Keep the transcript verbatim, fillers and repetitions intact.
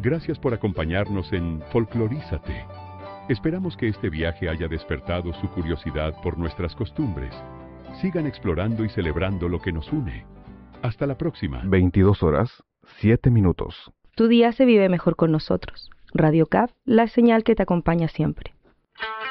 Gracias por acompañarnos en Folclorízate. Esperamos que este viaje haya despertado su curiosidad por nuestras costumbres. Sigan explorando y celebrando lo que nos une. Hasta la próxima. veintidós horas, siete minutos. Tu día se vive mejor con nosotros. Radio C A F, la señal que te acompaña siempre.